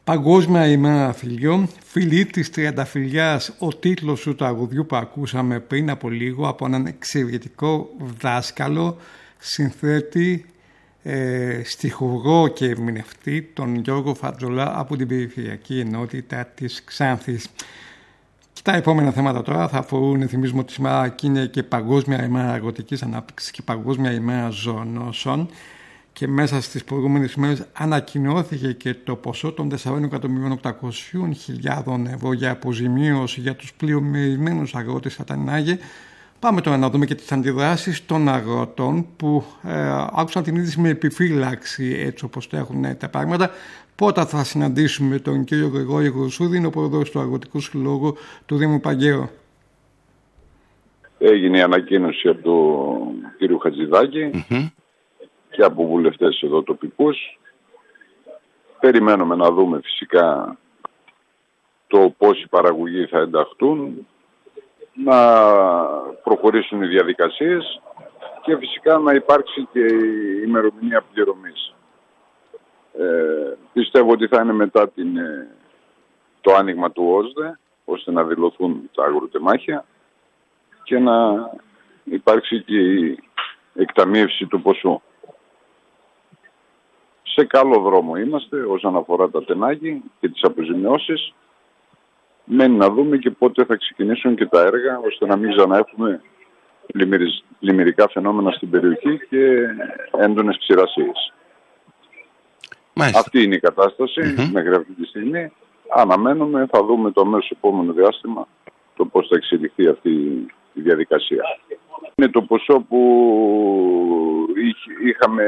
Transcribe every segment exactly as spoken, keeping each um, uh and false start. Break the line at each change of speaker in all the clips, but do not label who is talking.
Παγκόσμια ημέρα φιλιών, φιλή της τριανταφυλλιάς, ο τίτλος του τραγουδιού που ακούσαμε πριν από λίγο από έναν εξαιρετικό δάσκαλο, συνθέτη, ε, στιχουργό και ερμηνευτή, τον Γιώργο Φατζολά από την Περιφερειακή Ενότητα της Ξάνθης. Και τα επόμενα θέματα τώρα θα αφορούν, θυμίζουμε ότι σήμερα είναι και Παγκόσμια ημέρα αγροτικής ανάπτυξης και Παγκόσμια ημέρα ζωονόσων. Και μέσα στις προηγούμενες ημέρες ανακοινώθηκε και το ποσό των τεσσάρων εκατομμυρίων οκτακοσίων χιλιάδων ευρώ για αποζημίωση για τους πλημμυρισμένους αγρότες στα Τανάγε. Πάμε τώρα να δούμε και τις αντιδράσεις των αγροτών που ε, άκουσαν την είδηση με επιφύλαξη, έτσι όπως το έχουν τα πράγματα. Πότε θα συναντήσουμε τον κύριο Γρηγόρη Γρουσούδη, είναι ο πρόεδρος του Αγροτικού Συλλόγου του Δήμου Παγκαίου.
Έγινε η ανακοίνωση από τον κύριο Χατζηδάκη. Mm-hmm. Και από βουλευτές εδώ τοπικούς. Περιμένουμε να δούμε φυσικά το πώς οι παραγωγοί θα ενταχθούν, να προχωρήσουν οι διαδικασίες και φυσικά να υπάρξει και η ημερομηνία πληρωμής. Ε, πιστεύω ότι θα είναι μετά την, το άνοιγμα του ΟΣΔΕ, ώστε να δηλωθούν τα αγροτεμάχια και να υπάρξει και η εκταμείευση του ποσού. Σε καλό δρόμο είμαστε όσον αφορά τα τενάγη και τις αποζημιώσεις. Μένει να δούμε και πότε θα ξεκινήσουν και τα έργα, ώστε να μην ξαναέχουμε πλημμυρικά φαινόμενα στην περιοχή και έντονες ξηρασίες. Μάλιστα. Αυτή είναι η κατάσταση mm-hmm. μέχρι αυτή τη στιγμή. Αναμένουμε, θα δούμε το αμέσως επόμενο διάστημα το πώς θα εξελιχθεί αυτή η διαδικασία. Είναι το ποσό που είχαμε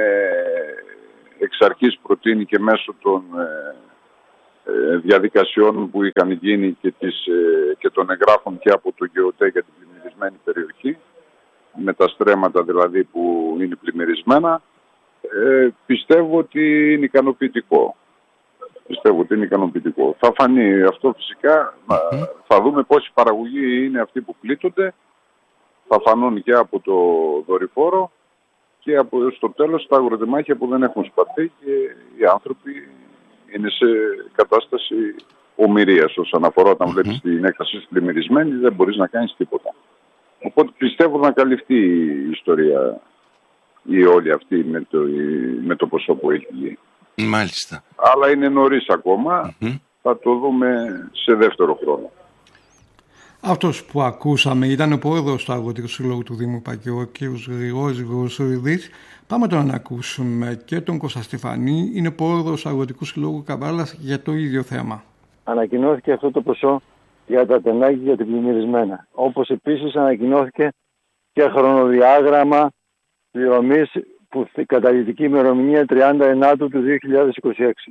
εξ αρχής προτείνει και μέσω των ε, ε, διαδικασιών που είχαν γίνει και, τις, ε, και των εγγράφων και από το ΓΕΟΤΕ για την πλημμυρισμένη περιοχή, με τα στρέμματα δηλαδή που είναι πλημμυρισμένα, ε, πιστεύω ότι είναι ικανοποιητικό. Πιστεύω ότι είναι ικανοποιητικό. Θα φανεί αυτό φυσικά, mm-hmm. θα δούμε πόσοι παραγωγοί είναι αυτοί που πλήττονται, θα φανούν και από το δορυφόρο και από στο τέλος τα αγροτεμάχια που δεν έχουν σπαθεί και οι άνθρωποι είναι σε κατάσταση ομηρίας όσον αφορά όταν mm-hmm. βλέπεις την έκταση πλημμυρισμένη, δεν μπορείς να κάνεις τίποτα. Οπότε πιστεύω να καλυφθεί η ιστορία η όλη αυτή με το, με το ποσό που έχει γίνει.
Μάλιστα.
Αλλά είναι νωρίς ακόμα, mm-hmm. θα το δούμε σε δεύτερο χρόνο.
Αυτός που ακούσαμε ήταν ο πρόεδρος του Αγροτικού Συλλόγου του Δήμου Παγκαίου, ο κ. Γρηγόρης Γρουσούδης. Πάμε τώρα να ακούσουμε και τον Κώστα Στεφανή, είναι πρόεδρος του Αγροτικού Συλλόγου Καβάλας για το ίδιο θέμα.
Ανακοινώθηκε αυτό το ποσό για τα τενάκια για την πλημμυρισμένα. Όπως επίσης ανακοινώθηκε και χρονοδιάγραμμα πληρωμής που καταληκτική ημερομηνία τριάντα ενάτου του δύο χιλιάδες είκοσι έξι.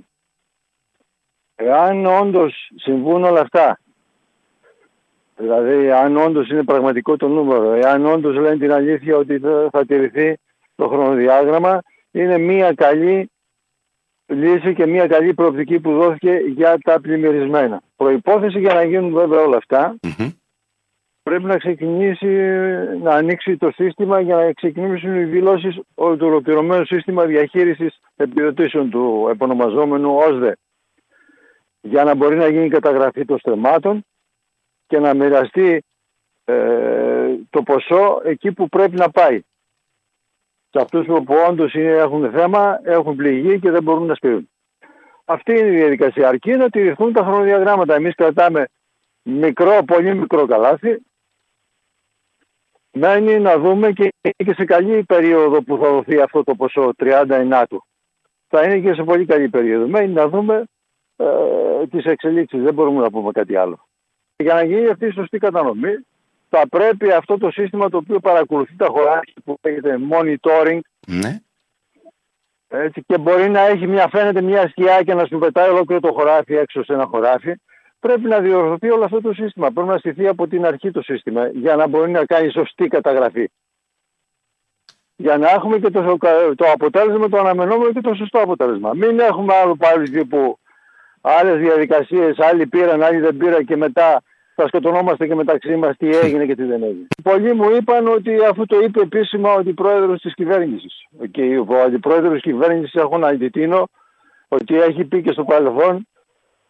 Εάν όντως συμβούν όλα αυτά, δηλαδή αν όντως είναι πραγματικό το νούμερο, εάν όντως λένε την αλήθεια ότι θα τηρηθεί το χρονοδιάγραμμα, είναι μια καλή λύση και μια καλή προοπτική που δόθηκε για τα πλημμυρισμένα. Προϋπόθεση για να γίνουν βέβαια όλα αυτά, mm-hmm. πρέπει να ξεκινήσει, να ανοίξει το σύστημα για να ξεκινήσουν οι δηλώσεις του ολοκληρωμένου σύστημα διαχείρισης επιδοτήσεων του επωνομαζόμενου ΟΣΔΕ, για να μπορεί να γίνει καταγραφή των στρεμμάτων και να μοιραστεί ε, το ποσό εκεί που πρέπει να πάει. Σε αυτούς που όντως έχουν θέμα, έχουν πληγεί και δεν μπορούν να σπείρουν. Αυτή είναι η διαδικασία. Αρκεί να τηρηθούν τα χρονοδιαγράμματα. Εμείς κρατάμε μικρό, πολύ μικρό καλάθι. Μένει να δούμε και, και σε καλή περίοδο που θα δοθεί αυτό το ποσό, τριάντα ενάτου. Θα είναι και σε πολύ καλή περίοδο. Μένει να δούμε ε, τις εξελίξεις. Δεν μπορούμε να πούμε κάτι άλλο. Για να γίνει αυτή η σωστή κατανομή, θα πρέπει αυτό το σύστημα το οποίο παρακολουθεί τα χωράφια που λέγεται monitoring,
ναι.
έτσι, και μπορεί να έχει μια, φαίνεται μια σκιά και να σου πετάει ολόκληρο το χωράφι έξω σε ένα χωράφι, πρέπει να διορθωθεί όλο αυτό το σύστημα. Πρέπει να στηθεί από την αρχή το σύστημα για να μπορεί να κάνει σωστή καταγραφή. Για να έχουμε και το, το αποτέλεσμα, το αναμενόμενο και το σωστό αποτέλεσμα. Μην έχουμε άλλο πάλι τύπου άλλες διαδικασίες, άλλοι πήραν, άλλοι δεν πήραν και μετά θα σκοτωνόμαστε και μεταξύ μας τι έγινε και τι δεν έγινε. Πολλοί μου είπαν ότι αφού το είπε επίσημα ότι πρόεδρος της κυβέρνησης και ο αντιπρόεδρος της κυβέρνησης, έχω να αντιτείνω ότι έχει πει και στο παρελθόν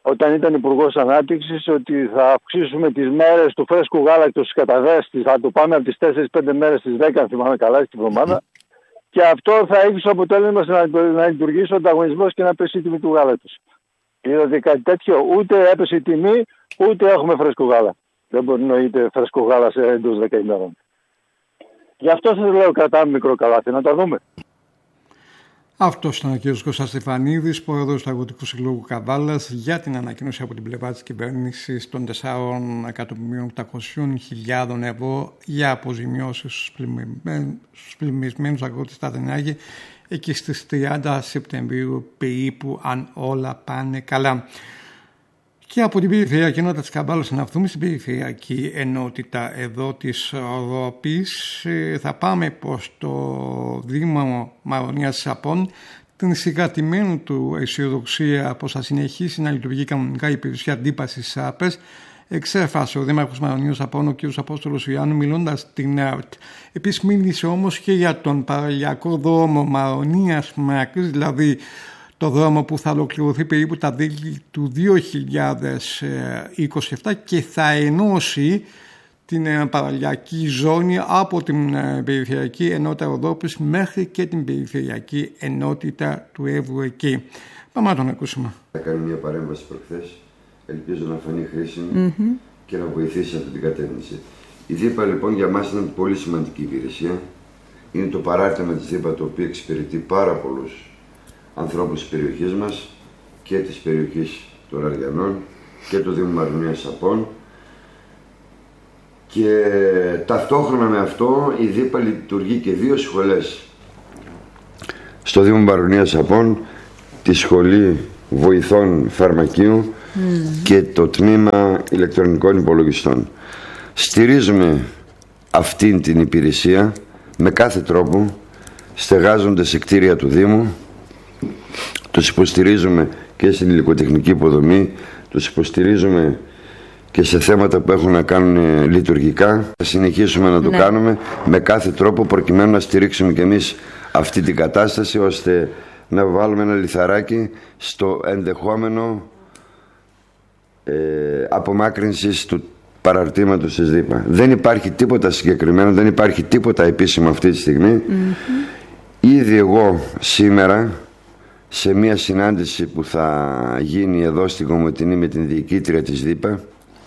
όταν ήταν Υπουργός Ανάπτυξης, ότι θα αυξήσουμε τις μέρες του φρέσκου γάλακτος στις καταδέσεις, θα το πάμε από τις τέσσερις πέντε μέρες στις δέκα, αν θυμάμαι καλά, στην εβδομάδα. Και αυτό θα έχει ως αποτέλεσμα να, να λειτουργήσει ο ανταγωνισμός και να πέσει η τιμή του γάλακτος. Είδατε κάτι τέτοιο, ούτε έπεσε η τιμή, ούτε έχουμε φρέσκο γάλα. Δεν μπορεί να είτε φρέσκο γάλα σε εντός δέκα ημέρων. Γι' αυτό σας λέω, κρατάμε μικρό καλάθι, να τα δούμε.
Αυτός ήταν ο κ. Κώστας Στεφανίδης, πρόεδρος του Αγροτικού Συλλόγου Καβάλας, για την ανακοίνωση από την πλευρά της κυβέρνησης των τεσσάρων εκατομμυρίων οκτακόσιες χιλιάδες ευρώ για αποζημιώσεις στους πλημμυρισμένους αγρότες στα Δενάγη εκεί στις τριάντα Σεπτεμβρίου περίπου, αν όλα πάνε καλά. Και από την Περιφερειακή Ενότητα της Καβάλας να έρθουμε στην Περιφερειακή Ενότητα εδώ της Ρόπης. Θα πάμε προς το Δήμο Μαρονίας Σαπών, την συγκρατημένη του αισιοδοξία πως θα συνεχίσει να λειτουργεί κανονικά η υπηρεσία αντίπασης ΣΑΠΕΣ, εξέφρασε ο Δήμαρχος Μαρονίας Σαπών, ο κ. Απόστολος Ιωάννου, μιλώντας στην ΕΡΤ. Επίσης μίλησε όμως και για τον παραλιακό δρόμο Μαρονίας Μάκρης, δηλαδή το δρόμο που θα ολοκληρωθεί περίπου τα τέλη του δύο χιλιάδες είκοσι επτά και θα ενώσει την παραλιακή ζώνη από την Περιφερειακή Ενότητα Ροδόπης μέχρι και την Περιφερειακή Ενότητα του Εύρου εκεί. Πάμε να τον ακούσουμε.
Θα κάνω μια παρέμβαση προχθές. Ελπίζω να φανεί χρήσιμη mm-hmm. και να βοηθήσει αυτή την κατεύθυνση. Η ΔΥΠΑ λοιπόν για μας είναι πολύ σημαντική υπηρεσία. Είναι το παράρτημα της ΔΥΠΑ το οποίο εξυπηρετεί πάρα πολλούς ανθρώπους της περιοχής μας και της περιοχής των Αριανών και του Δήμου Μαρονίας Σαπών, και ταυτόχρονα με αυτό η ΔΥΠΑ λειτουργεί και δύο σχολές στο Δήμο Μαρονίας Σαπών, τη Σχολή Βοηθών Φαρμακείου mm. και το Τμήμα Ηλεκτρονικών Υπολογιστών. Στηρίζουμε αυτήν την υπηρεσία με κάθε τρόπο, στεγάζονται σε κτίρια του Δήμου, τους υποστηρίζουμε και στην υλικοτεχνική υποδομή, τους υποστηρίζουμε και σε θέματα που έχουν να κάνουν λειτουργικά. Θα συνεχίσουμε να το ναι. κάνουμε με κάθε τρόπο, προκειμένου να στηρίξουμε και εμείς αυτή την κατάσταση, ώστε να βάλουμε ένα λιθαράκι στο ενδεχόμενο ε, απομάκρυνσης του παραρτήματος της ΔΥΠΑ. Δεν υπάρχει τίποτα συγκεκριμένο, δεν υπάρχει τίποτα επίσημο αυτή τη στιγμή. Mm-hmm. Ήδη εγώ σήμερα, σε μια συνάντηση που θα γίνει εδώ στην Κομοτηνή με την διοικήτρια της ΔΥΠΑ,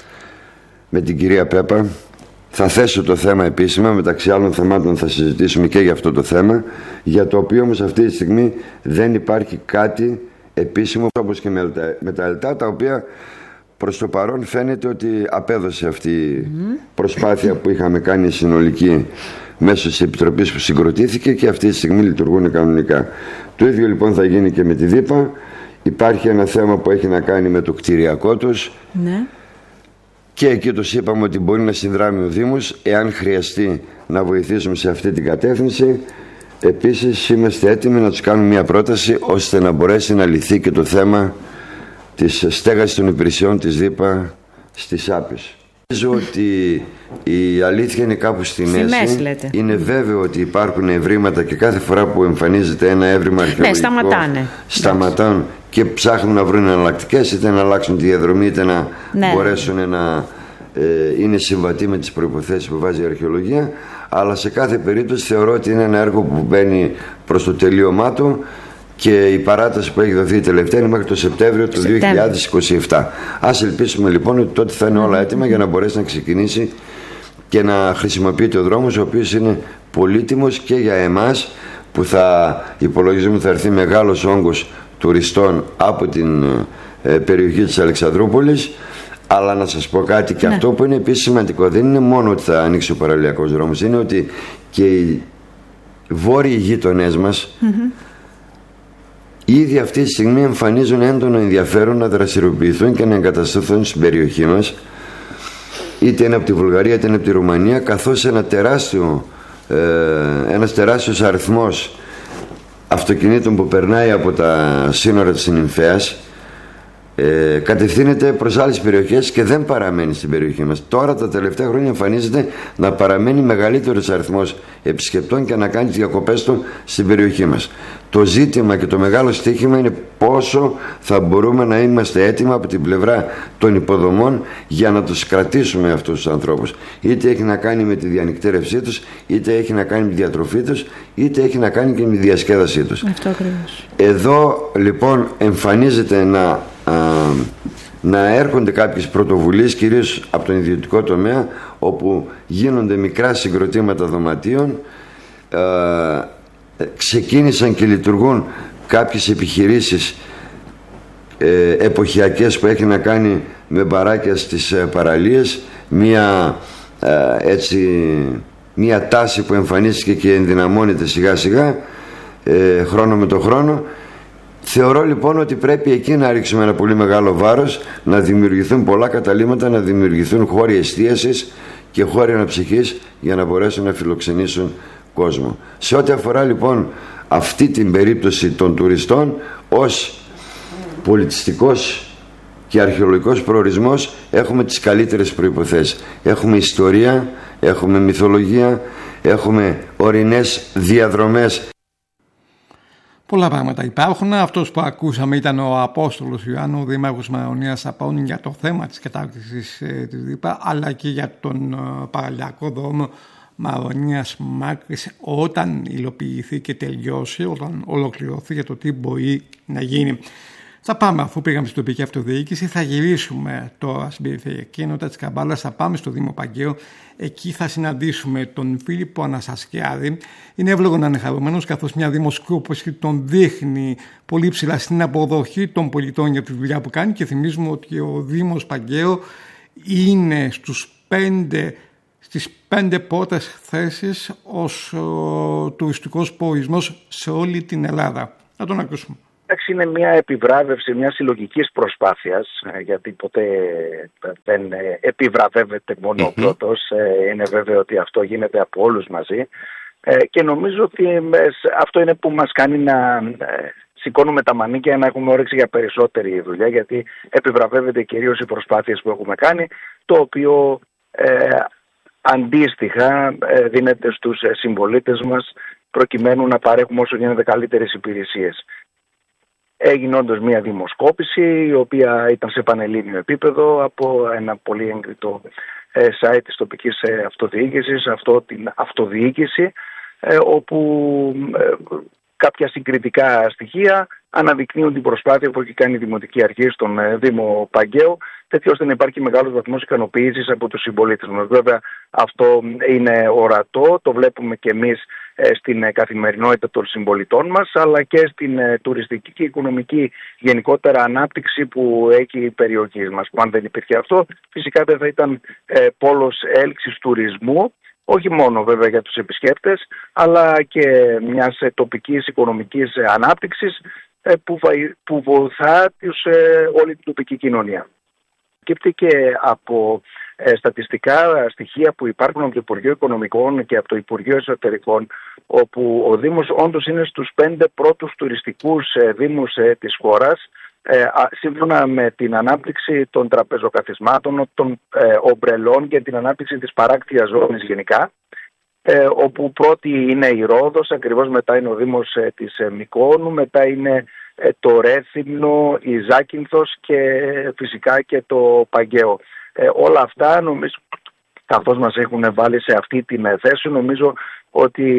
με την κυρία Πέπα, θα θέσω το θέμα επίσημα. Μεταξύ άλλων θεμάτων θα συζητήσουμε και για αυτό το θέμα, για το οποίο όμως αυτή τη στιγμή δεν υπάρχει κάτι επίσημο, όπως και με τα ΕΛΤΑ, τα οποία προς το παρόν φαίνεται ότι απέδωσε αυτή η προσπάθεια που είχαμε κάνει συνολική μέσω της Επιτροπής που συγκροτήθηκε, και αυτή τη στιγμή λειτουργούν κανονικά. Το ίδιο λοιπόν θα γίνει και με τη ΔΥΠΑ. Υπάρχει ένα θέμα που έχει να κάνει με το κτηριακό τους. Ναι. Και εκεί τους είπαμε ότι μπορεί να συνδράμει ο Δήμος εάν χρειαστεί να βοηθήσουμε σε αυτή την κατεύθυνση. Επίσης είμαστε έτοιμοι να τους κάνουμε μια πρόταση ώστε να μπορέσει να λυθεί και το θέμα της στέγασης των υπηρεσιών της ΔΥΠΑ στις άπες. Νομίζω ότι η αλήθεια είναι κάπου στη μέση. μέση είναι βέβαιο ότι υπάρχουν ευρήματα και κάθε φορά που εμφανίζεται ένα έβριμα αρχαιολογικό, ναι, σταματάνε. Σταματάνε και ψάχνουν να βρουν εναλλακτικές, είτε να αλλάξουν τη διαδρομή, είτε να ναι. μπορέσουν να ε, είναι συμβατοί με τις προϋποθέσεις που βάζει η αρχαιολογία. Αλλά σε κάθε περίπτωση θεωρώ ότι είναι ένα έργο που μπαίνει προς το τελείωμά του, και η παράταση που έχει δοθεί τελευταία είναι μέχρι το Σεπτέμβριο του δύο χιλιάδες είκοσι επτά. Ας ελπίσουμε λοιπόν ότι τότε θα είναι όλα έτοιμα για να μπορέσει να ξεκινήσει και να χρησιμοποιείται ο δρόμος, ο οποίος είναι πολύτιμος και για εμάς, που θα υπολογίζουμε θα έρθει μεγάλος όγκος τουριστών από την ε, περιοχή της Αλεξανδρούπολης. Αλλά να σας πω κάτι και ναι. αυτό που είναι επίσης σημαντικό, δεν είναι μόνο ότι θα ανοίξει ο παραλιακός δρόμος, είναι ότι και οι βόρειοι γείτονές μας mm-hmm. ήδη αυτή τη στιγμή εμφανίζουν έντονο ενδιαφέρον να δραστηριοποιηθούν και να εγκατασταθούν στην περιοχή μας, είτε είναι από τη Βουλγαρία είτε είναι από τη Ρουμανία, καθώς ένα τεράστιο, ε, ένας τεράστιος αριθμός αυτοκινήτων που περνάει από τα σύνορα της Νυμφέας ε, κατευθύνεται προς άλλες περιοχές και δεν παραμένει στην περιοχή μας. Τώρα τα τελευταία χρόνια εμφανίζεται να παραμένει μεγαλύτερος αριθμός επισκεπτών και να κάνει τις διακοπές του στην περιοχή μας. Το ζήτημα και το μεγάλο στοίχημα είναι πόσο θα μπορούμε να είμαστε έτοιμοι από την πλευρά των υποδομών για να τους κρατήσουμε αυτούς τους ανθρώπους. Είτε έχει να κάνει με τη διανυκτέρευσή τους, είτε έχει να κάνει με τη διατροφή τους, είτε έχει να κάνει και με τη διασκέδασή τους.
Αυτό ακριβώς.
Εδώ λοιπόν εμφανίζεται να, α, να έρχονται κάποιες πρωτοβουλίες, κυρίως από τον ιδιωτικό τομέα, όπου γίνονται μικρά συγκροτήματα δωματίων, α, ξεκίνησαν και λειτουργούν κάποιες επιχειρήσεις ε, εποχιακές που έχει να κάνει με μπαράκια στις ε, παραλίες, μία, ε, έτσι, μία τάση που εμφανίστηκε και ενδυναμώνεται σιγά σιγά ε, χρόνο με το χρόνο. Θεωρώ λοιπόν ότι πρέπει εκεί να ρίξουμε ένα πολύ μεγάλο βάρος, να δημιουργηθούν πολλά καταλύματα, να δημιουργηθούν χώροι εστίασης και χώροι αναψυχής για να μπορέσουν να φιλοξενήσουν κόσμο. Σε ό,τι αφορά λοιπόν αυτή την περίπτωση των τουριστών, ως πολιτιστικός και αρχαιολογικός προορισμός έχουμε τις καλύτερες προϋποθέσεις. Έχουμε ιστορία, έχουμε μυθολογία, έχουμε ορεινές διαδρομές.
Πολλά πράγματα υπάρχουν. Αυτός που ακούσαμε ήταν ο Απόστολος Ιωάννου, δήμαρχος Μαρονίας Απών, για το θέμα της κατάρτισης ε, της ΔΥΠΑ, αλλά και για τον ε, παραλιακό δρόμο Μαρονίας Μάκρης, όταν υλοποιηθεί και τελειώσει, όταν ολοκληρωθεί για το τι μπορεί να γίνει. Θα πάμε, αφού πήγαμε στην τοπική αυτοδιοίκηση, θα γυρίσουμε τώρα στην περιφερειακή ενότητα της Καμπάλας, θα πάμε στο Δήμο Παγκαίο. Εκεί θα συναντήσουμε τον Φίλιππο Αναστασιάδη. Είναι εύλογο να είναι χαρούμενος, καθώς μια δημοσκόπηση τον δείχνει πολύ ψηλά στην αποδοχή των πολιτών για τη δουλειά που κάνει, και θυμίζουμε ότι ο Δήμος Παγκαίο είναι στους πέντε στις πέντε πρώτες θέσεις ως ο, τουριστικός προορισμός σε όλη την Ελλάδα. Να τον ακούσουμε.
Είναι μια επιβράβευση μια συλλογικής προσπάθειας, γιατί ποτέ δεν επιβραβεύεται μόνο ο πρώτος. Είναι βέβαιο ότι αυτό γίνεται από όλους μαζί, και νομίζω ότι αυτό είναι που μας κάνει να σηκώνουμε τα μανίκια, να έχουμε όρεξη για περισσότερη δουλειά, γιατί επιβραβεύεται κυρίως οι προσπάθειες που έχουμε κάνει, το οποίο ε, αντίστοιχα ε, δίνεται στους συμπολίτες μας, προκειμένου να παρέχουμε όσο γίνεται καλύτερες υπηρεσίες. Έγινε όντως μια δημοσκόπηση, η οποία ήταν σε πανελλήνιο επίπεδο από ένα πολύ έγκριτο ε, site της τοπικής ε, αυτοδιοίκησης, αυτό την αυτοδιοίκηση, ε, όπου ε, κάποια συγκριτικά στοιχεία αναδεικνύουν την προσπάθεια που έχει κάνει η Δημοτική Αρχή στον ε, Δήμο Παγκαίο, τέτοιο ώστε να υπάρχει μεγάλος βαθμός ικανοποίησης από τους συμπολίτες μας. Βέβαια αυτό είναι ορατό, το βλέπουμε και εμείς ε, στην ε, καθημερινότητα των συμπολιτών μας, αλλά και στην ε, τουριστική και οικονομική γενικότερα ανάπτυξη που έχει η περιοχή μας. Που αν δεν υπήρχε αυτό, φυσικά δεν θα ήταν ε, πόλος έλξης τουρισμού, όχι μόνο βέβαια για τους επισκέπτες, αλλά και μιας ε, τοπικής οικονομικής ε, ανάπτυξης ε, που, που βοηθά τους, ε, όλη την τοπική κοινωνία. Προκύπτει και από ε, στατιστικά στοιχεία που υπάρχουν από το Υπουργείο Οικονομικών και από το Υπουργείο Εσωτερικών, όπου ο Δήμος όντως είναι στους πέντε πρώτους τουριστικούς ε, δήμους ε, της χώρας, ε, σύμφωνα με την ανάπτυξη των τραπεζοκαθισμάτων, των ε, ομπρελών και την ανάπτυξη της παράκτιας ζώνης γενικά, ε, όπου πρώτη είναι η Ρόδος, ακριβώς μετά είναι ο Δήμος ε, της ε, Μυκόνου, μετά είναι το Ρέθυμνο, η Ζάκυνθος και φυσικά και το Παγκαίο. Ε, όλα αυτά νομίζω, καθώς μας έχουν βάλει σε αυτή την θέση, νομίζω ότι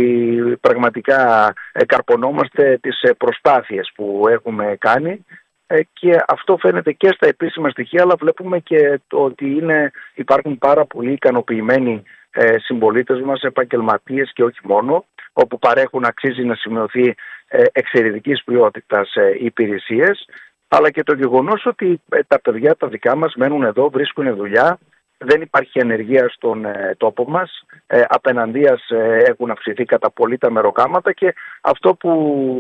πραγματικά καρπονόμαστε τις προσπάθειες που έχουμε κάνει, ε, και αυτό φαίνεται και στα επίσημα στοιχεία, αλλά βλέπουμε και το ότι είναι, υπάρχουν πάρα πολύ ικανοποιημένοι ε, συμπολίτες μας, επαγγελματίες και όχι μόνο, όπου παρέχουν, αξίζει να σημειωθεί, εξαιρετικής ποιότητας υπηρεσίες, αλλά και το γεγονός ότι τα παιδιά τα δικά μας μένουν εδώ, βρίσκουν δουλειά, δεν υπάρχει ανεργία στον τόπο μας, απέναντίας έχουν αυξηθεί κατά πολύ τα μεροκάματα, και αυτό που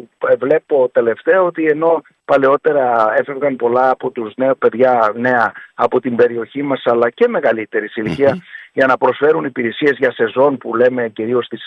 βλέπω τελευταία, ότι ενώ παλαιότερα έφευγαν πολλά από τους νέους παιδιά, νέα από την περιοχή μας, αλλά και μεγαλύτερης ηλικία, mm-hmm. για να προσφέρουν υπηρεσίες για σεζόν που λέμε κυρίως στις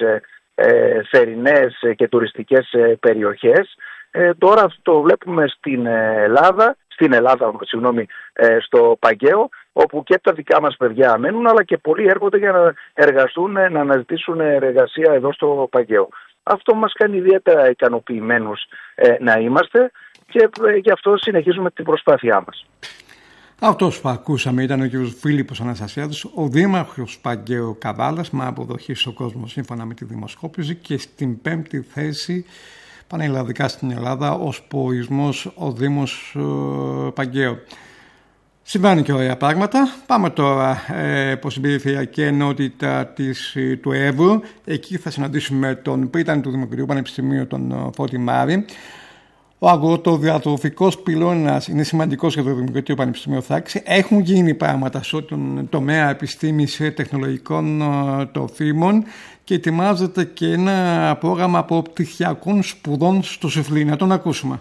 Ε, θερινές και τουριστικές ε, περιοχές. Ε, τώρα το βλέπουμε στην Ελλάδα στην Ελλάδα, συγγνώμη, ε, στο Παγκαίο, όπου και τα δικά μας παιδιά μένουν, αλλά και πολλοί έρχονται για να εργαστούν, να αναζητήσουν εργασία εδώ στο Παγκαίο. Αυτό μας κάνει ιδιαίτερα ικανοποιημένους ε, να είμαστε και ε, γι' αυτό συνεχίζουμε την προσπάθειά μας.
Αυτός που ακούσαμε ήταν ο κ. Φίλιππος Αναστασιάδης, ο δήμαρχος Παγκαίου Καβάλας, με αποδοχή στον κόσμο σύμφωνα με τη δημοσκόπηση, και στην πέμπτη θέση πανελλαδικά στην Ελλάδα ως προορισμός ο Δήμος ε, Παγκαίου. Συμβαίνουν και ωραία πράγματα. Πάμε τώρα ε, προς την περιφερειακή ενότητα της, του Εύρου. Εκεί θα συναντήσουμε τον πρίτανη του Δημοκρατικού Πανεπιστημίου, τον Φώτη Μάρη. Ο αγροτοδιατροφικός πυλώνας είναι σημαντικός για το Δημοκρατικό Πανεπιστημίο Θάκη. Έχουν γίνει πράγματα στον τομέα επιστήμης τεχνολογικών τροφίμων και ετοιμάζεται και ένα πρόγραμμα αποπτυχιακών σπουδών στο Σουφλί. Να τον ακούσουμε.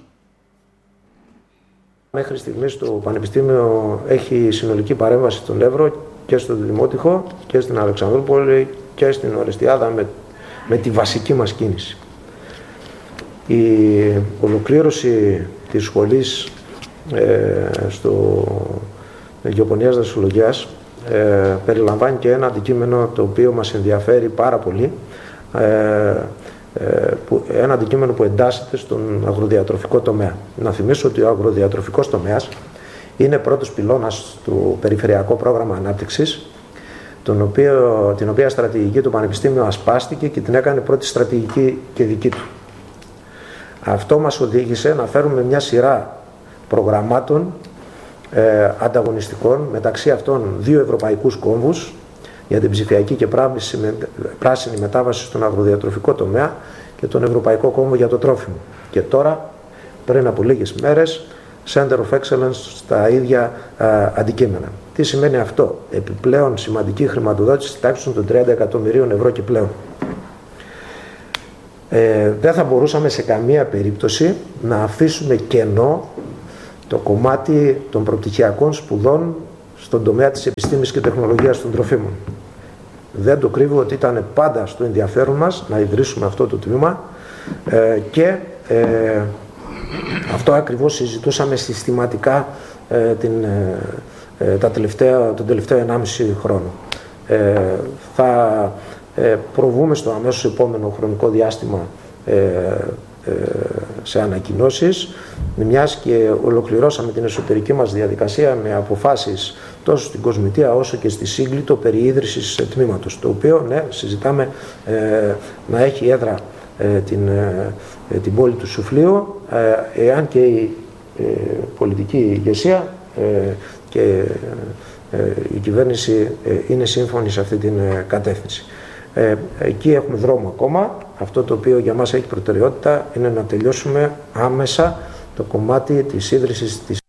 Μέχρι στιγμής το Πανεπιστήμιο έχει συνολική παρέμβαση στον Εύρο και στον Δημότυχο και στην Αλεξανδρούπολη και στην Ορεστιάδα με, με τη βασική μας κίνηση. Η ολοκλήρωση της σχολής ε, στο Γεωπονίας Δασολογίας ε, περιλαμβάνει και ένα αντικείμενο το οποίο μας ενδιαφέρει πάρα πολύ, ε, ε, που, ένα αντικείμενο που εντάσσεται στον αγροδιατροφικό τομέα. Να θυμίσω ότι ο αγροδιατροφικός τομέας είναι πρώτος πυλώνας του Περιφερειακό Πρόγραμμα Ανάπτυξης, τον οποίο, την οποία στρατηγική του Πανεπιστήμιο ασπάστηκε και την έκανε πρώτη στρατηγική και δική του. Αυτό μας οδήγησε να φέρουμε μια σειρά προγραμμάτων ε, ανταγωνιστικών, μεταξύ αυτών δύο ευρωπαϊκούς κόμβους για την ψηφιακή και πράσινη μετάβαση στον αγροδιατροφικό τομέα και τον Ευρωπαϊκό Κόμβο για το τρόφιμο. Και τώρα, πριν από λίγες μέρες, Center of Excellence στα ίδια ε, αντικείμενα. Τι σημαίνει αυτό? Επιπλέον σημαντική χρηματοδότηση τάξης των τριάντα εκατομμυρίων ευρώ και πλέον. Ε, δεν θα μπορούσαμε σε καμία περίπτωση να αφήσουμε κενό το κομμάτι των προπτυχιακών σπουδών στον τομέα της επιστήμης και τεχνολογίας των τροφίμων. Δεν το κρύβω ότι ήταν πάντα στο ενδιαφέρον μας να ιδρύσουμε αυτό το τμήμα ε, και ε, αυτό ακριβώς συζητούσαμε συστηματικά ε, την, ε, τα τελευταία, τον τελευταίο ενάμιση χρόνο. Ε, θα ε, προβούμε στο αμέσως επόμενο χρονικό διάστημα ε, ε, σε ανακοινώσεις, μιας και ολοκληρώσαμε την εσωτερική μας διαδικασία με αποφάσεις τόσο στην Κοσμητεία όσο και στη Σύγκλιτο περί ίδρυσης τμήματος, το οποίο ναι, συζητάμε ε, να έχει έδρα ε, την, ε, την πόλη του Σουφλίου, ε, εάν και η ε, πολιτική ηγεσία ε, και ε, η κυβέρνηση ε, είναι σύμφωνη σε αυτή την ε, κατεύθυνση. Ε, εκεί έχουμε δρόμο ακόμα. Αυτό το οποίο για μας έχει προτεραιότητα είναι να τελειώσουμε άμεσα το κομμάτι της ίδρυσης της.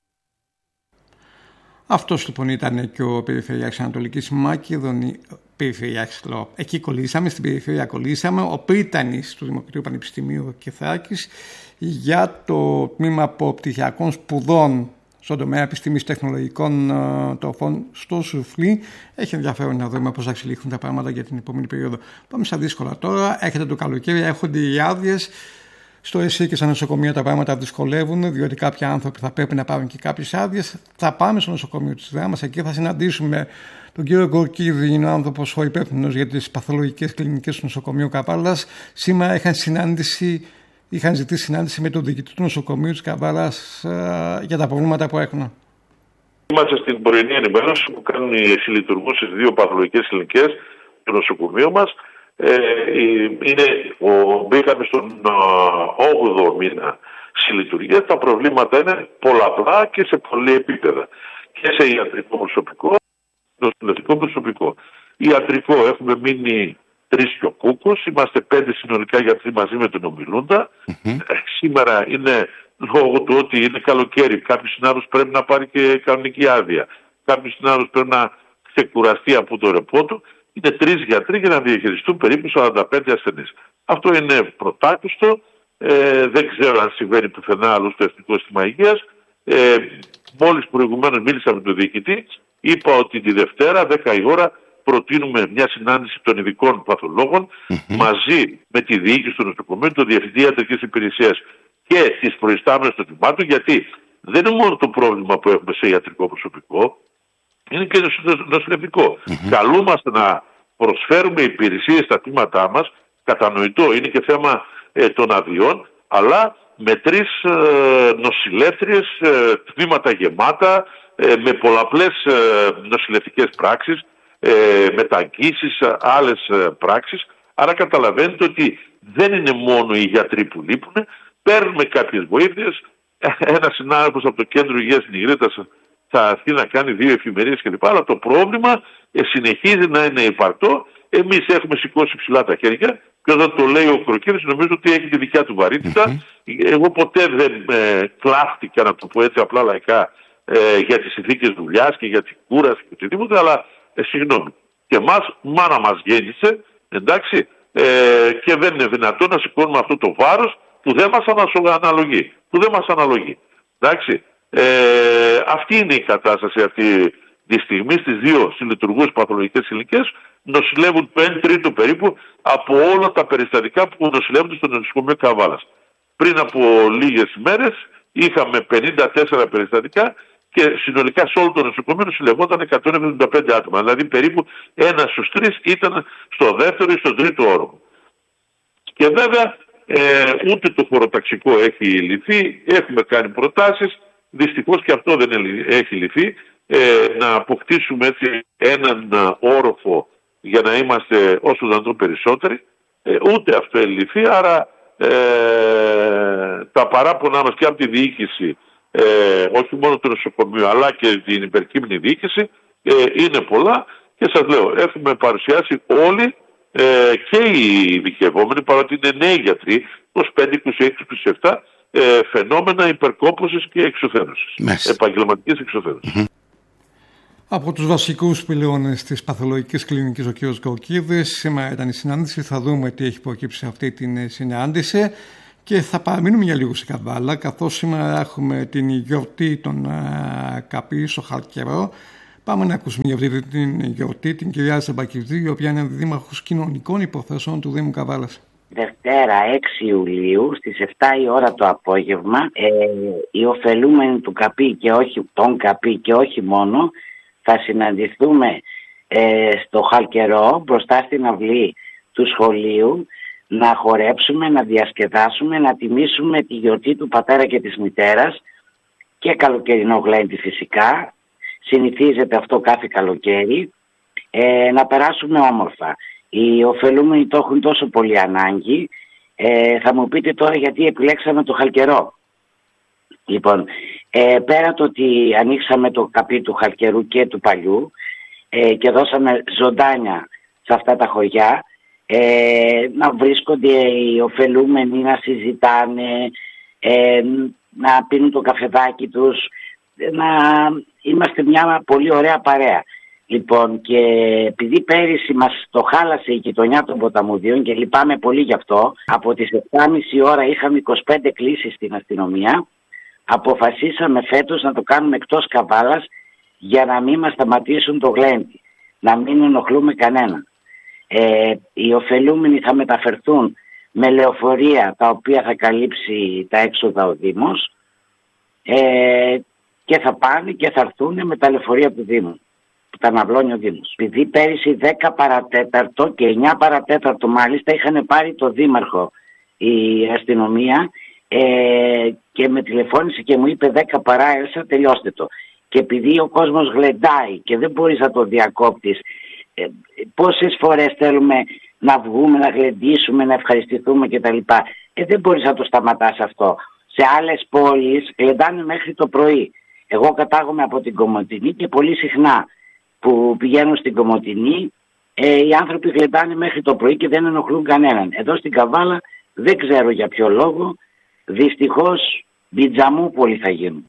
Αυτός λοιπόν ήταν και ο Περιφερειάρχης Ανατολικής Μακεδονίας. Περιφερειάρχης, λέω. Εκεί κολλήσαμε, στην περιφέρεια κολλήσαμε. Ο πρίτανης του Δημοκρατικού Πανεπιστημίου Κιθράκης για το τμήμα αποπτυχιακών σπουδών στον τομέα επιστήμης τεχνολογικών uh, τροφών στο Σουφλί. Έχει ενδιαφέρον να δούμε πώς θα εξελίχθουν τα πράγματα για την επόμενη περίοδο. Πάμε στα δύσκολα τώρα. Έχετε το καλοκαίρι, έρχονται οι άδειες. Στο ΕΣΥ και στα νοσοκομεία τα πράγματα δυσκολεύουν, διότι κάποιοι άνθρωποι θα πρέπει να πάρουν και κάποιες άδειες. Θα πάμε στο νοσοκομείο της Δράμας, εκεί θα συναντήσουμε τον κύριο Γκορκίδη, είναι ο άνθρωπος ο υπεύθυνος για τις παθολογικές κλινικές του νοσοκομείου Καβάλας. Σήμερα είχαν συνάντηση. Είχαν ζητήσει συνάντηση με τον διοικητή του νοσοκομείου της Καβάλας uh, για τα προβλήματα που έχουν.
Είμαστε στην πρωινή ενημέρωση που κάνουν οι συλλειτουργούς στις δύο παθολογικές κλινικές του νοσοκομείου μας. Ε, είναι, ο, μπήκαμε στον όγδοο μήνα συλλειτουργία. Τα προβλήματα είναι πολλαπλά και σε πολλή επίπεδα. Και σε ιατρικό προσωπικό, και στο νοσηλευτικό προσωπικό. Ιατρικό έχουμε μείνει τρεις και ο Κούκος, είμαστε πέντε συνολικά γιατροί μαζί με τον ομιλούντα. Mm-hmm. Ε, σήμερα είναι λόγω του ότι είναι καλοκαίρι. Κάποιος συνάδελφος πρέπει να πάρει και κανονική άδεια. Κάποιος συνάδελφος πρέπει να ξεκουραστεί από το ρεπό του. Είναι τρεις γιατροί για να διαχειριστούν περίπου σαράντα πέντε ασθενείς. Αυτό είναι πρωτάκουστο. Ε, δεν ξέρω αν συμβαίνει πουθενά άλλο στο Εθνικό Σύστημα Υγείας. Ε, μόλις προηγουμένως μίλησα με τον διοικητή, είπα ότι τη Δευτέρα, δέκα η ώρα, προτείνουμε μια συνάντηση των ειδικών παθολόγων mm-hmm. μαζί με τη διοίκηση του νοσοκομείου, τον Διευθυντή Ιατρικής Υπηρεσίας και τις προϊστάμενες των τμήματων, γιατί δεν είναι μόνο το πρόβλημα που έχουμε σε ιατρικό προσωπικό, είναι και νοσηλευτικό. Mm-hmm. Καλούμαστε να προσφέρουμε υπηρεσίες στα τμήματά μας, κατανοητό, είναι και θέμα ε, των αδειών, αλλά με τρεις ε, νοσηλεύτριες, ε, τμήματα γεμάτα, ε, με πολλαπλές ε, νοσηλευτικές πράξεις, ε, μεταγγίσεις, άλλες ε, πράξεις. Άρα καταλαβαίνετε ότι δεν είναι μόνο οι γιατροί που λείπουν, παίρνουμε κάποιες βοήθειες. Ένας συνάδελφος από το Κέντρο Υγείας στην Ιγρήτα θα έρθει να κάνει δύο εφημερίες κλπ. Αλλά το πρόβλημα ε, συνεχίζει να είναι υπαρκτό. Εμείς έχουμε σηκώσει ψηλά τα χέρια και όταν το λέει ο Κροκίδης νομίζω ότι έχει τη δικιά του βαρύτητα. Mm-hmm. Εγώ ποτέ δεν ε, κλάφτηκα, να το πω έτσι απλά λαϊκά, ε, για τις συνθήκες δουλειάς και για την κούραση και οτιδήποτε, αλλά ε, συγγνώμη. Και εμάς, μάνα μας γέννησε, εντάξει, ε, και δεν είναι δυνατόν να σηκώνουμε αυτό το βάρος που δεν μας αναλογεί. Που δεν μας αναλογεί. Εντάξει. Ε, αυτή είναι η κατάσταση αυτή τη στιγμή στις δύο συλλειτουργούς παθολογικές κλινικές. Νοσηλεύουν το ένα τρίτο περίπου από όλα τα περιστατικά που νοσηλεύονται στο νοσοκομείο Καβάλας. Πριν από λίγες ημέρες είχαμε πενήντα τέσσερα περιστατικά και συνολικά σε όλο το νοσοκομείο νοσηλευόταν εκατόν εβδομήντα πέντε άτομα. Δηλαδή περίπου ένα στους τρεις ήταν στο δεύτερο ή στο τρίτο όροφο. Και βέβαια ε, ούτε το χωροταξικό έχει λυθεί, έχουμε κάνει προτάσεις, δυστυχώς και αυτό δεν έχει λυθεί, ε, να αποκτήσουμε έτσι έναν όροφο για να είμαστε όσο δυνατόν περισσότεροι, ε, ούτε αυτό έχει λυθεί, άρα ε, τα παράπονά μας και από τη διοίκηση, ε, όχι μόνο το νοσοκομείο αλλά και την υπερκείμενη διοίκηση, ε, είναι πολλά και σας λέω, έχουμε παρουσιάσει όλοι ε, και οι ειδικευόμενοι, παρότι είναι νέοι γιατροί, είκοσι πέντε, είκοσι έξι, είκοσι επτά, ε, φαινόμενα υπερκόπωσης και εξουθένωσης, επαγγελματικής εξουθένωσης. Mm-hmm.
Από τους βασικούς πυλώνες της παθολογικής κλινικής ο κ. Γκοκίδης, σήμερα ήταν η συνάντηση, θα δούμε τι έχει προκύψει σε αυτή την συνάντηση και θα παραμείνουμε για λίγο σε Καβάλα, καθώς σήμερα έχουμε την γιορτή των ΚΑΠΗ στο Χαλκερό. Πάμε να ακούσουμε για αυτή την γιορτή την κυρία Ζεμπακιβδή, η οποία είναι δήμαρχος κοινωνικών υποθέσεων του Δήμου Καβάλας.
Δευτέρα έξι Ιουλίου στις επτά η ώρα το απόγευμα, ε, οι ωφελούμενοι του ΚΑΠΗ και όχι των ΚΑΠΗ και όχι μόνο, θα συναντηθούμε ε, στο Χαλκερό μπροστά στην αυλή του σχολείου να χορέψουμε, να διασκεδάσουμε, να τιμήσουμε τη γιορτή του πατέρα και της μητέρας και καλοκαιρινό γλέντι φυσικά, συνηθίζεται αυτό κάθε καλοκαίρι, ε, να περάσουμε όμορφα. Οι ωφελούμενοι το έχουν τόσο πολύ ανάγκη, ε, θα μου πείτε τώρα γιατί επιλέξαμε το Χαλκερό. Λοιπόν, ε, πέρα το ότι ανοίξαμε το ΚΑΠΗ του Χαλκερού και του Παλιού ε, και δώσαμε ζωντάνια σε αυτά τα χωριά, ε, να βρίσκονται οι ωφελούμενοι, να συζητάνε, ε, να πίνουν το καφεδάκι τους, να είμαστε μια πολύ ωραία παρέα. Λοιπόν, και επειδή πέρυσι μας το χάλασε η γειτονιά των Ποταμουδίων και λυπάμαι πολύ γι' αυτό, από τις επτά και μισή ώρα είχαμε είκοσι πέντε κλήσεις στην αστυνομία, αποφασίσαμε φέτος να το κάνουμε εκτός Καβάλας για να μην μας σταματήσουν το γλέντι, να μην ενοχλούμε κανέναν. Ε, οι ωφελούμενοι θα μεταφερθούν με λεωφορεία τα οποία θα καλύψει τα έξοδα ο Δήμος ε, και θα πάνε και θα έρθουν με τα λεωφορεία του Δήμου, που τα αναβλώνει ο Δήμος. Επειδή πέρυσι δέκα παρατέταρτο και εννιά παρατέταρτο μάλιστα είχαν πάρει το Δήμαρχο η αστυνομία ε, και με τηλεφώνησε και μου είπε δέκα παρά έλσα, τελειώστε το. Και επειδή ο κόσμος γλεντάει και δεν μπορείς να το διακόπτεις, ε, πόσες φορές θέλουμε να βγούμε, να γλεντήσουμε, να ευχαριστηθούμε κτλ. Ε, δεν μπορείς να το σταματάς αυτό. Σε άλλες πόλεις γλεντάνε μέχρι το πρωί. Εγώ κατάγομαι από την Κομοτηνή και πολύ συχνά που πηγαίνουν στην Κομοτηνή ε, οι άνθρωποι γλεντάνε μέχρι το πρωί και δεν ενοχλούν κανέναν. Εδώ στην Καβάλα δεν ξέρω για ποιο λόγο, δυστυχώς μπιτζαμούπολοι θα γίνουν.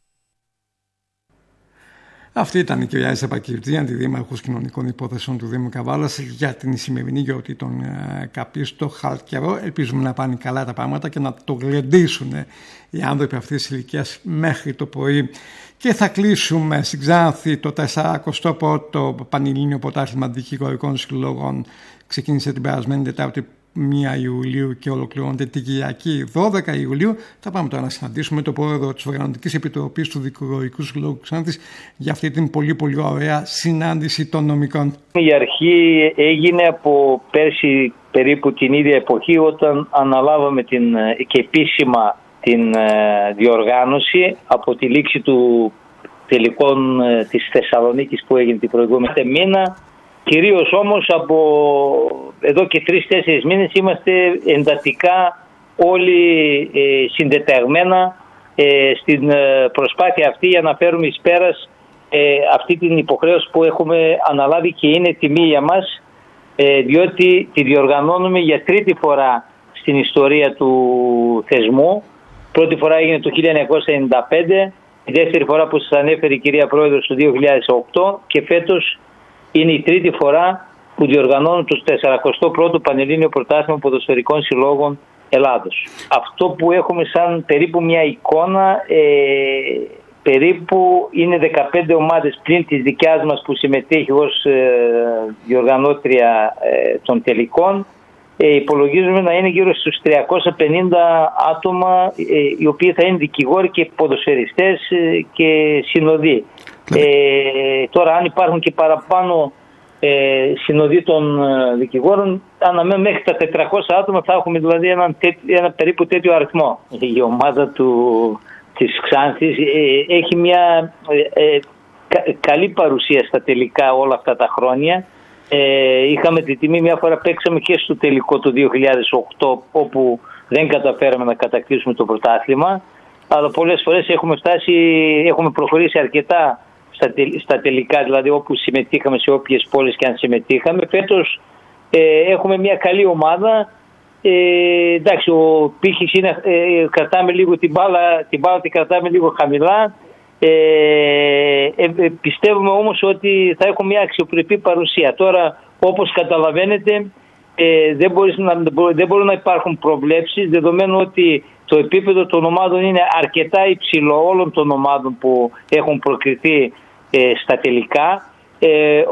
Αυτή ήταν η κυρία Ζεμπακιβδή, αντιδήμαρχος κοινωνικών υποθέσεων του Δήμου Καβάλας, για την σημερινή γιορτή των ΚΑΠΗ στο Χαλκερό. Ελπίζουμε να πάνε καλά τα πράγματα και να το γλεντήσουν οι άνθρωποι αυτής της ηλικίας μέχρι το πρωί. Και θα κλείσουμε στην Ξάνθη το σαρανταππρώτο Πανελλήνιο Πρωτάθλημα Δικηγορικών Συλλόγων. Ξεκίνησε την περασμένη Τετάρτη πρώτη Ιουλίου και ολοκληρώνεται την Κυριακή δώδεκα Ιουλίου. Θα πάμε τώρα να συναντήσουμε τον πρόεδρο της Οργανωτικής Επιτροπής του Δικηγορικού Συλλόγου Ξάνθης για αυτή την πολύ πολύ ωραία συνάντηση των νομικών.
Η αρχή έγινε από πέρσι περίπου την ίδια εποχή, όταν αναλάβαμε την, και επίσημα την διοργάνωση από τη λήξη του τελικών της Θεσσαλονίκης που έγινε την προηγούμενη μήνα. Κυρίως όμως από εδώ και τρεις-τέσσερις μήνες είμαστε εντατικά όλοι ε, συντεταγμένα ε, στην προσπάθεια αυτή για να φέρουμε εις πέρας ε, αυτή την υποχρέωση που έχουμε αναλάβει και είναι τιμή για μας, ε, διότι τη διοργανώνουμε για τρίτη φορά στην ιστορία του θεσμού. Πρώτη φορά έγινε το χίλια εννιακόσια ενενήντα πέντε, η δεύτερη φορά που σας ανέφερε η κυρία Πρόεδρος το δύο χιλιάδες οκτώ και φέτος είναι η τρίτη φορά που διοργανώνουν το σαραντά πρώτο Πανελλήνιο Πρωτάθλημα Ποδοσφαιρικών Συλλόγων Ελλάδος. Αυτό που έχουμε σαν περίπου μια εικόνα, ε, περίπου είναι δεκαπέντε ομάδες πλην της δικιάς μας που συμμετέχει ως ε, διοργανώτρια ε, των τελικών. Ε, υπολογίζουμε να είναι γύρω στους τριακόσια πενήντα άτομα, ε, οι οποίοι θα είναι δικηγόροι και ποδοσφαιριστές ε, και συνοδοί. Ε, τώρα αν υπάρχουν και παραπάνω ε, συνοδοί των ε, δικηγόρων, αναμένουμε μέχρι τα τετρακόσια άτομα, θα έχουμε δηλαδή ένα, ένα περίπου τέτοιο αριθμό. Η ομάδα του, της Ξάνθης ε, έχει μια ε, ε, κα, καλή παρουσία στα τελικά όλα αυτά τα χρόνια. Ε, είχαμε τη τιμή, μια φορά παίξαμε και στο τελικό το δύο χιλιάδες οκτώ, όπου δεν καταφέραμε να κατακτήσουμε το πρωτάθλημα, αλλά πολλές φορές έχουμε φτάσει, έχουμε προχωρήσει αρκετά στα, τε, στα τελικά, δηλαδή όπου συμμετείχαμε, σε όποιες πόλεις και αν συμμετείχαμε. Φέτος ε, έχουμε μια καλή ομάδα. Ε, εντάξει, ο πύχης είναι, ε, κρατάμε λίγο την μπάλα, την μπάλα την κρατάμε λίγο χαμηλά. Ε, ε, πιστεύουμε όμως ότι θα έχουμε μια αξιοπρεπή παρουσία. Τώρα, όπως καταλαβαίνετε, ε, δεν, να, δεν μπορούν να υπάρχουν προβλέψεις, δεδομένου ότι το επίπεδο των ομάδων είναι αρκετά υψηλό, όλων των ομάδων που έχουν προκριθεί ε, στα τελικά. Ε,